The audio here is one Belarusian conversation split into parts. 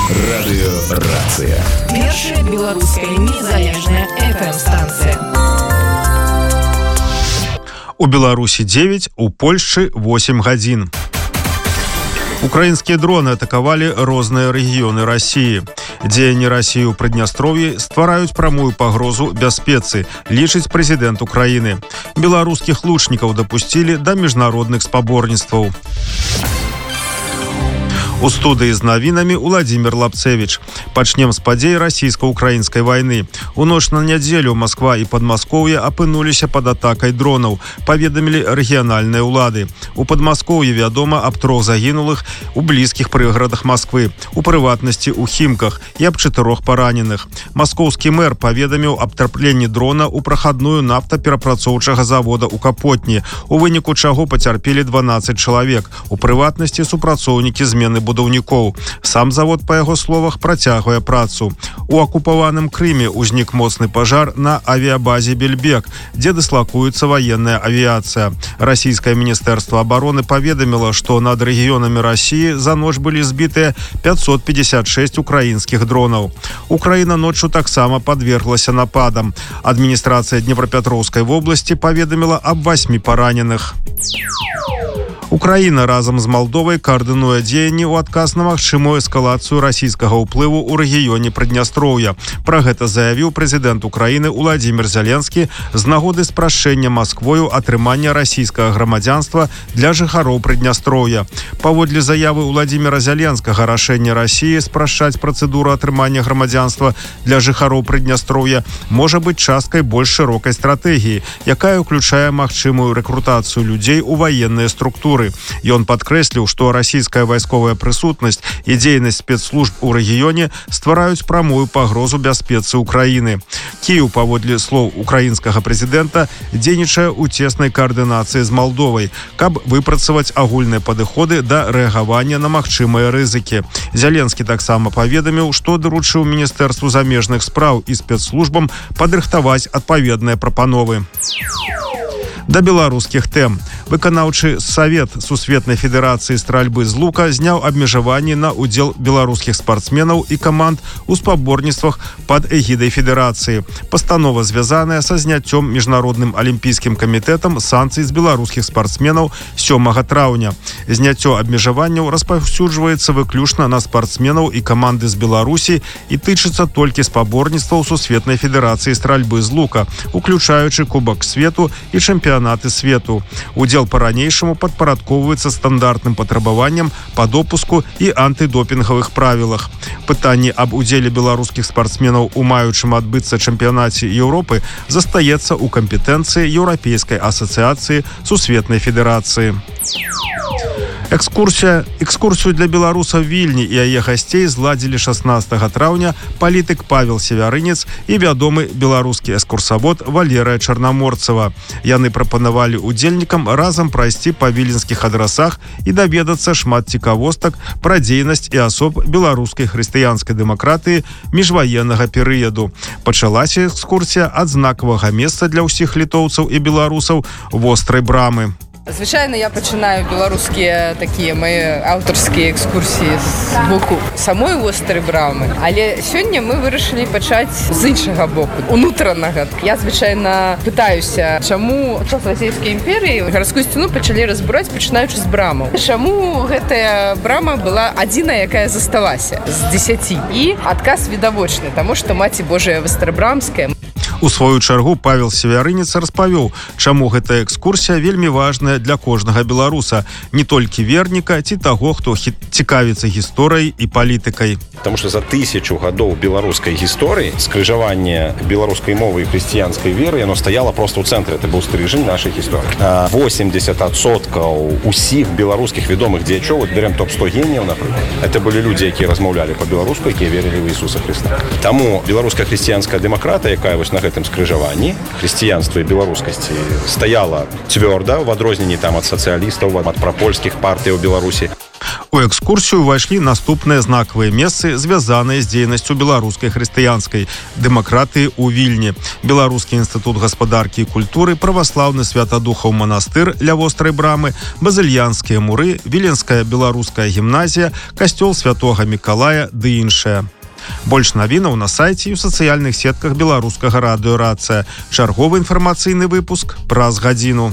Радыёрацыя. Першая беларуская незалежная FM-станцыя. У Беларусі 9, у Польшчы 8 гадзін. Украінскія дроны атакавалі розныя рэгіёны Расіі. Дзеянні Расіі ў Прыднястроўі ствараюць прамую пагрозу бяспецы, лічыць прэзідэнт Украіны. Беларускіх лучнікаў дапусцілі да міжнародных спаборніцтваў. У студыі з навінамі Уладзімір Лапцевіч. Пачнем з падзей расійска-украінскай вайны. У ноч на нядзелю Масква і Падмаскоўе апынуліся пад атакай дронаў, паведамілі рэгіянальныя ўлады. У Падмаскоўі вядома аб 3 загінулых у блізкіх прыгарадах Масквы, у прыватнасці ў Хімках і аб 4 параненых. Маскоўскі мэр паведаміў аб трапленні дрона ў прахадную нафтаперапрацоўчага завода ў Капотні, у выніку чаго пацярпелі 12 чалавек, у прыватнасці супрацоўнікі змены будаўнікоў. Сам завод, па яго словах, працягвае працу. У акупаваным Крыме ўзнік моцны пажар на авіябазе Бельбек, дзе дыслакуецца ваенная авіяцыя. Расійскае міністэрства абароны паведаміла, што над рэгіёнамі Расіі за ноч былі збітыя 556 украінскіх дронаў. Украіна ноччу таксама падверглася нападам. Адміністрацыя Днепрапетроўскай вобласці паведаміла аб 8 параненых. Украіна разам з Малдовай каардынуе дзеянні ў адказ на магчымую эскалацыю расійскага ўплыву ў рэгіёне Прыднястроўя. Пра гэта заявіў прэзідэнт Украіны Уладзімір Зялensкі з нагоды спрашчэння Масквою атрымання расійскага грамадзянства для жыхароў Прыднястроўя. Паводле заявы Уладзіміра Зяленскага, рашэнне Расіі спрашчаць працэдуру атрымання грамадзянства для жыхароў Прыднястроўя можа быць часткай больш шырокай стратэгіі, якая ўключае магчымую рэкрутацыю людзей у ваенныя структуры. Ён падкрэсліў, што расійская вайсковая прысутнасць і дзейнасць спецслужб у рэгіёне ствараюць прамую пагрозу бяспецы Украіны. Кіеў, паводле слоў украінскага прэзідэнта, дзейнічае ў цеснай каардынацыі з Малдовай, каб выпрацаваць агульныя падыходы да рэагавання на магчымыя рызыкі. Зялensкі таксама паведаміў, што даручыў Міністэрству замежных спраў і спецслужбам падрыхтаваць адпаведныя прапановы. Да беларускіх тэм. Выканаўчы савет Сусветнай федэрацыі стральбы з лука зняў абмежаванні на ўдзел беларускіх спартсменаў і каманд у спаборніцтвах пад эгідай федэрацыі. Пастанова звязаная са зняццём міжнародным алімпійскім камітэтам санкцый з беларускіх спартсменаў 7 траўня. Зняццё абмежаванняў распаўсюджваецца выключна на спартсменаў і каманды з Беларусі і тычыцца толькі спаборніцтваў Сусветнай федэрацыі стральбы з лука, уключаючы Кубак свету і чэмпіянаты свету. Удзел па-ранейшаму падпарадкоўваецца стандартным патрабаванням па допуску і антыдопінгавых правілах. Пытанне аб удзеле беларускіх спартсменаў у маючым адбыцца чэмпіянаце Еўропы застаецца ў кампетэнцыі Еўрапейскай асацыяцыі Сусветнай федэрацыі. Экскурсію для беларусаў Вільні і яе гасцей зладзілі 16 траўня палітык Павел Севярынец і вядомы беларускі экскурсавод Валерыя Чарнаморцева. Яны прапанавалі удзельнікам разам прайсці па віленскіх адрасах і даведацца шмат цікавостак пра дзейнасць і асоб беларускай хрысціянскай дэмакратыі міжваеннага перыяду. Пачалася экскурсія ад знакавага месца для ўсіх літоўцаў і беларусаў вострай брамы. Звычайна я пачынаю беларускія такія мае аўтарскія экскурсіі з боку самой вострай брамы, але сёння мы вырашылі пачаць з іншага боку, унутранага. Я звычайна пытаюся, чаму час расійскай імперыі гарадскую сцяну пачалі разбураць, пачынаючы з брамаў. Чаму гэтая брама была адзіная, якая засталася з 10? І адказ відавочны, таму што Маці Божая Вастрабрамская. У сваю чаргу Павел Севярынец распавёў, чаму гэтая экскурсія вельмі важная для кожнага беларуса, не толькі верніка ці таго, хто цікавіцца гісторыяй і палітыкай. Потому что за 1000 гадоў беларускай гісторыі скрыжаванне беларускай мовы і хрысціянскай веры, оно стаяло просто ў цэнтры. Это быў стрыжень нашай гісторыі. 80% усіх беларускіх вядомых дзеячоў, вот берем топ-100 геніяў, напрыклад, это былі людзі, якія размаўлялі па-беларуску, якія верылі ў Ісуса Хрыста. Таму беларуская хрысціянская дэмакратыя, якая вось на гэтым скрыжаванні хрысціянства і беларускасці стаяла цвёрда в адрозненні там ад сацыялістаў, ад прапольскіх партый у Беларусі. У экскурсію ўвайшлі наступныя знакавыя месцы, звязаныя з дзейнасцю беларускай хрысціянскай дэмакратыі ў Вільні. Беларускі інстытут гаспадаркі і культуры, праваслаўны святадухаў манастыр ля вострай брамы, базыльянскія муры, віленская беларуская гімназія, касцёл святога Мікалая ды іншае. Больш навінаў на сайце і ў сацыяльных сетках беларускага радыё «Рацыя». Чарговы інфармацыйны выпуск праз гадзіну.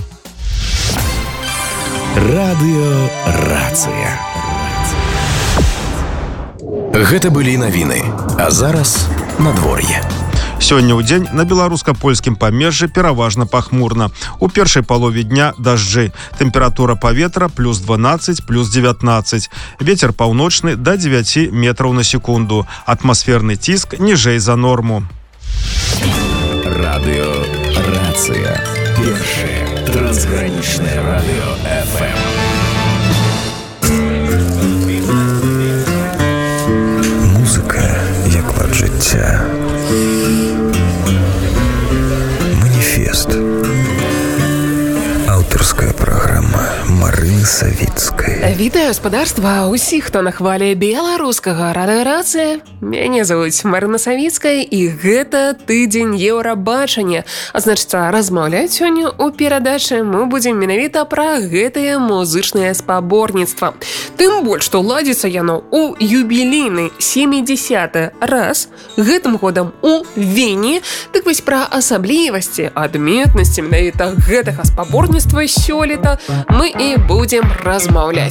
Радыё «Рацыя». Гэта былі навіны, а зараз надвор'е. Сёння ў дзень на беларуска-польскім памежжы пераважна пахмурна. У першай палове дня дажджы. Тэмпература паветра плюс 12, плюс 19. Вецер паўночны да 9 метраў на секунду. Атмасферны ціск ніжэй за норму. Радыё «Рацыя». Першае трансгранічнае радыё FM. Музыка як лад жыцця. Маніфест. Аўтарская праграма Марыны Савіцкай. Вітаю гаспадарства усіх, хто на хвалі беларускага радыё «Рацыя». Мяне зовуць Марына Савіцкая, і гэта тыдзень Еўрабачання. А значыцца, размаўляць сёння ў перадачы мы будзем менавіта пра гэтае музычнае спаборніцтва. Тым больш, што ладзіцца яно ў юбілейны 70-й раз, гэтым годам у Вені. Так вось пра асаблівасці, адметнасці менавіта гэтага спаборніцтва сёлета мы і будзем размаўляць.